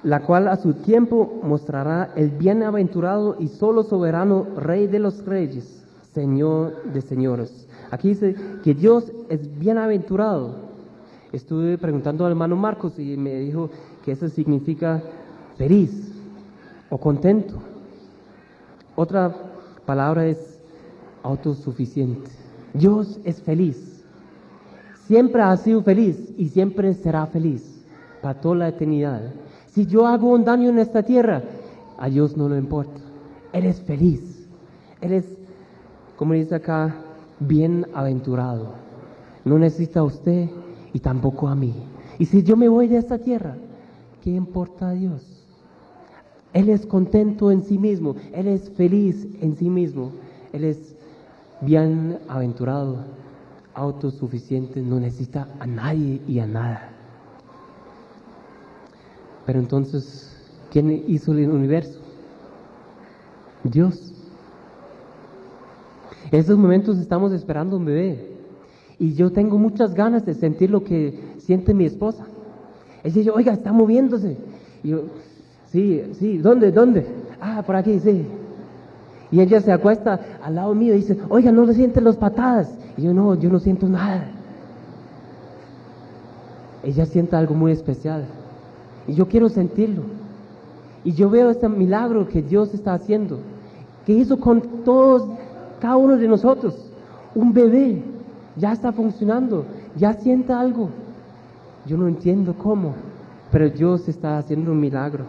la cual a su tiempo mostrará el bienaventurado y solo soberano Rey de los reyes, Señor de señores. Aquí dice que Dios es bienaventurado. Estuve preguntando al hermano Marcos y me dijo que eso significa feliz o contento. Otra palabra es autosuficiente. Dios es feliz. Siempre ha sido feliz y siempre será feliz para toda la eternidad. Si yo hago un daño en esta tierra, a Dios no le importa. Él es feliz. Él es, como dice acá, bienaventurado. No necesita a usted y tampoco a mí. Y si yo me voy de esta tierra, ¿qué importa a Dios? Él es contento en sí mismo. Él es feliz en sí mismo. Él es bienaventurado, autosuficiente, no necesita a nadie y a nada. Pero entonces, ¿quién hizo el universo? Dios. En estos momentos estamos esperando un bebé y yo tengo muchas ganas de sentir lo que siente mi esposa. Ella dice, oiga, está moviéndose. Y yo, sí, ¿dónde? Ah, por aquí, sí. Y ella se acuesta al lado mío y dice, oiga, ¿no le sienten las patadas? Y yo no siento nada. Ella siente algo muy especial. Y yo quiero sentirlo. Y yo veo este milagro que Dios está haciendo, que hizo con todos, cada uno de nosotros. Un bebé ya está funcionando, ya siente algo. Yo no entiendo cómo, pero Dios está haciendo un milagro.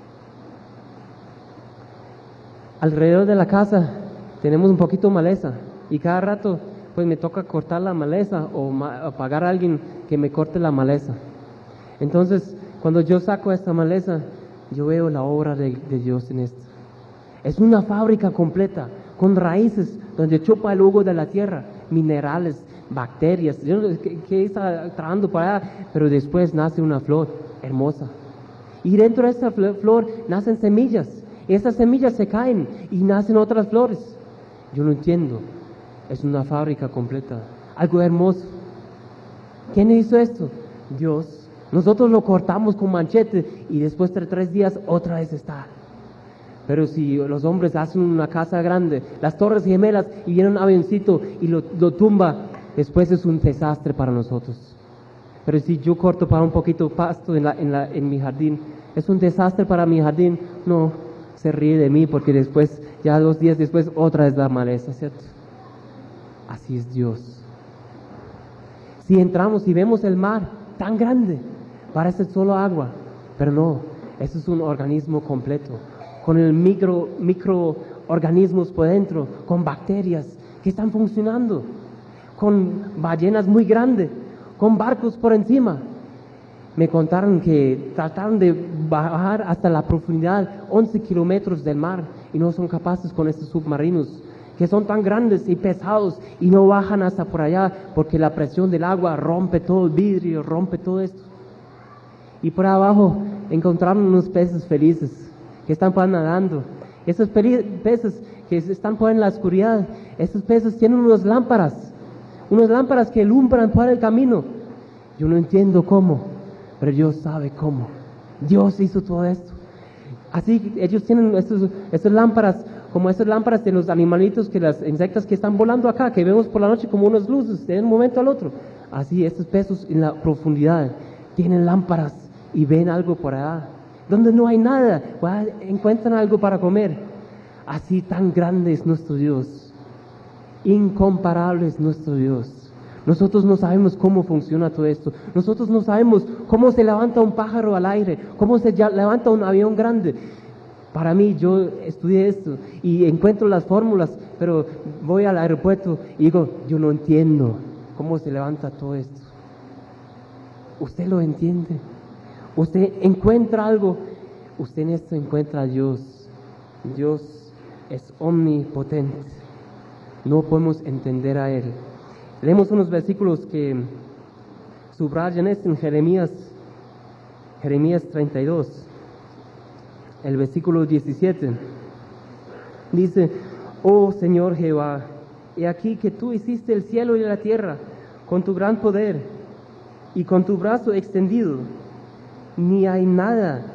Alrededor de la casa tenemos un poquito de maleza y cada rato pues me toca cortar la maleza o pagar a alguien que me corte la maleza. Entonces, cuando yo saco esta maleza, yo veo la obra de Dios en esto. Es una fábrica completa, con raíces, donde chupa el jugo de la tierra, minerales, bacterias. Yo no sé qué está trabajando para allá, pero después nace una flor hermosa. Y dentro de esta flor nacen semillas. Y esas semillas se caen y nacen otras flores. Yo no entiendo. Es una fábrica completa, algo hermoso. ¿Quién hizo esto? Dios. Nosotros lo cortamos con manchete y después de 3 días otra vez está. Pero si los hombres hacen una casa grande, las Torres Gemelas, y viene un avioncito y lo tumba, después es un desastre para nosotros. Pero si yo corto para un poquito pasto en mi jardín, es un desastre para mi jardín. No, se ríe de mí porque después, ya 2 días después, otra vez la maleza, ¿cierto? Así es Dios. Si entramos y vemos el mar tan grande, parece solo agua, pero no, eso es un organismo completo, con el microorganismos por dentro, con bacterias que están funcionando, con ballenas muy grandes, con barcos por encima. Me contaron que trataron de bajar hasta la profundidad 11 kilómetros del mar y no son capaces con estos submarinos que son tan grandes y pesados y no bajan hasta por allá porque la presión del agua rompe todo el vidrio, rompe todo esto. Y por abajo encontraron unos peces felices que están nadando. Esos peces que están por en la oscuridad, esos peces tienen unas lámparas que alumbran por el camino. Yo no entiendo cómo, pero Dios sabe cómo. Dios hizo todo esto. Así ellos tienen esas lámparas, como esas lámparas de los animalitos, que las insectas que están volando acá, que vemos por la noche como unas luces de un momento al otro. Así estos peces en la profundidad tienen lámparas y ven algo por allá, donde no hay nada, encuentran algo para comer. Así tan grande es nuestro Dios, incomparable es nuestro Dios. Nosotros no sabemos cómo funciona todo esto, nosotros no sabemos cómo se levanta un pájaro al aire, cómo se levanta un avión grande. Para mí, yo estudié esto y encuentro las fórmulas, pero voy al aeropuerto y digo, yo no entiendo cómo se levanta todo esto. ¿Usted lo entiende? Usted encuentra algo, usted en esto encuentra a Dios. Dios es omnipotente, no podemos entender a Él. Leemos unos versículos que subrayan esto en Jeremías 32, el versículo 17. Dice, oh Señor Jehová, he aquí que tú hiciste el cielo y la tierra con tu gran poder y con tu brazo extendido. Ni hay nada